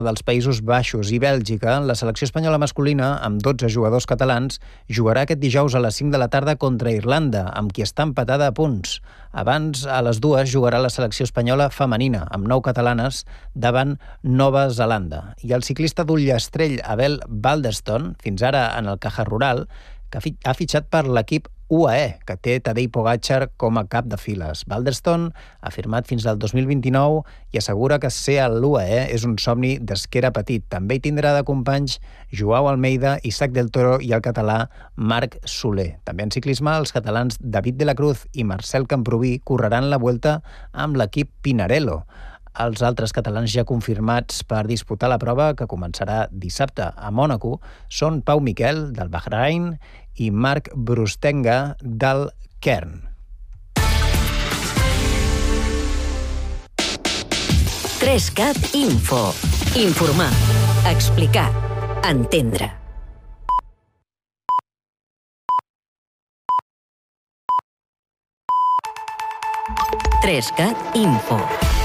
dels Països Baixos i Bèlgica, la selecció espanyola masculina, amb 12 jugadors catalans, jugarà aquest dijous a les 5 de la tarda contra Irlanda, amb qui està empatada a punts. Abans, a les 2, jugarà la selecció espanyola femenina, amb 9 catalanes, davant Nova Zelanda. I el ciclista d'Ullastrell, Abel Baldeston, fins ara en el Caja Rural, que ha fitxat per l'equip UAE, que té Tadej Pogačar com a cap de files. Baldeston ha firmat fins al 2029 i assegura que ser a l'UAE és un somni des que era petit. També hi tindrà de companys Joao Almeida, Isaac del Toro i el català Marc Soler. També en ciclisme, els catalans David de la Cruz i Marcel Camproví correran la Vuelta amb l'equip Pinarello. Els altres catalans ja confirmats per disputar la prova, que començarà dissabte a Mònaco, són Pau Miquel, del Bahrain, i Marc Brustenga, del Kern. Trescat Info. Informar, explicar, entendre. Trescat Info.